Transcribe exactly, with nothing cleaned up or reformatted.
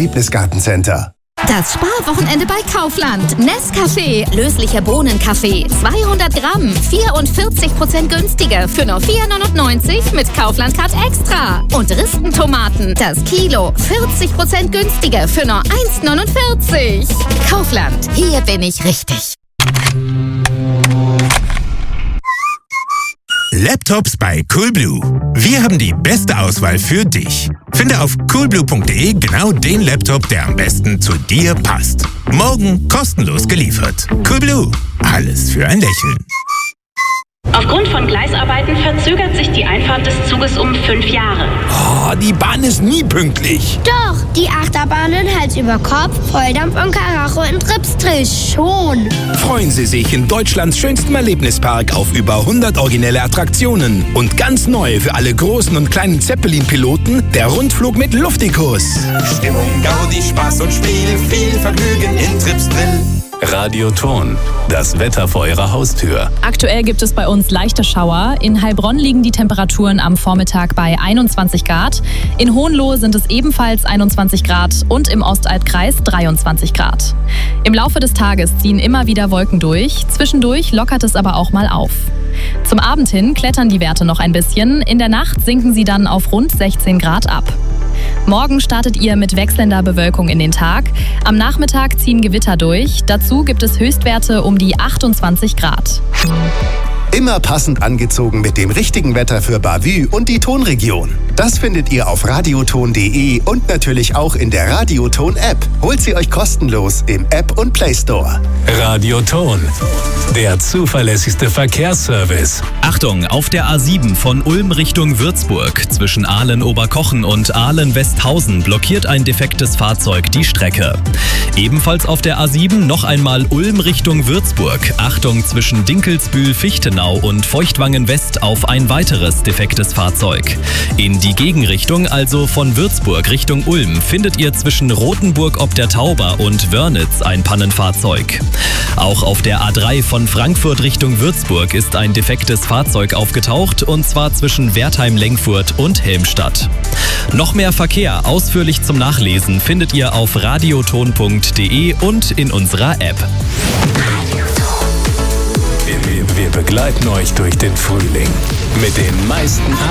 Erlebnisgartencenter. Das Sparwochenende bei Kaufland. Nescafé, löslicher Bohnenkaffee, zweihundert Gramm, vierundvierzig Prozent günstiger für nur vier neunundneunzig mit Kaufland Card Extra. Und Ristentomaten, das Kilo, vierzig Prozent günstiger für nur eins neunundvierzig. Kaufland, hier bin ich richtig. Laptops bei Coolblue. Wir haben die beste Auswahl für dich. Finde auf coolblue punkt de genau den Laptop, der am besten zu dir passt. Morgen kostenlos geliefert. Coolblue. Alles für ein Lächeln. Aufgrund von Gleisarbeiten verzögert sich die Einfahrt des Zuges um fünf Jahre. Oh, die Bahn ist nie pünktlich. Doch, die Achterbahnen Hals über Kopf, Volldampf und Karacho in Tripstrich schon. Freuen Sie sich in Deutschlands schönstem Erlebnispark auf über hundert originelle Attraktionen. Und ganz neu für alle großen und kleinen Zeppelin-Piloten der Rundflug mit Luftikus. Stimmung, Gaudi, Spaß und Spiel, viel Vergnügen in Tripsdrill. Radioton, das Wetter vor Ihrer Haustür. Aktuell gibt es bei uns leichte Schauer. In Heilbronn liegen die Temperaturen am Vormittag bei einundzwanzig Grad. In Hohenlohe sind es ebenfalls einundzwanzig Grad und im Ostalbkreis dreiundzwanzig Grad. Im Laufe des Tages ziehen immer wieder Wolken durch. Zwischendurch lockert es aber auch mal auf. Zum Abend hin klettern die Werte noch ein bisschen. In der Nacht sinken sie dann auf rund sechzehn Grad ab. Morgen startet ihr mit wechselnder Bewölkung in den Tag. Am Nachmittag ziehen Gewitter durch. Dazu gibt es Höchstwerte um die achtundzwanzig Grad. Immer passend angezogen mit dem richtigen Wetter für Bavü und die Tonregion. Das findet ihr auf radioton punkt de und natürlich auch in der Radioton-App. Holt sie euch kostenlos im App und Play Store. Radioton, der zuverlässigste Verkehrsservice. Achtung, auf der A sieben von Ulm Richtung Würzburg zwischen Ahlen-Oberkochen und Ahlen-Westhausen blockiert ein defektes Fahrzeug die Strecke. Ebenfalls auf der A sieben noch einmal Ulm Richtung Würzburg. Achtung zwischen Dinkelsbühl-Fichtenau und Feuchtwangen West auf ein weiteres defektes Fahrzeug. In die Gegenrichtung, also von Würzburg Richtung Ulm, findet ihr zwischen Rothenburg ob der Tauber und Wörnitz ein Pannenfahrzeug. Auch auf der A drei von Frankfurt Richtung Würzburg ist ein defektes Fahrzeug aufgetaucht, und zwar zwischen Wertheim-Lengfurt und Helmstadt. Noch mehr Verkehr ausführlich zum Nachlesen findet ihr auf radioton punkt de und in unserer App. Wir, wir begleiten euch durch den Frühling mit den meisten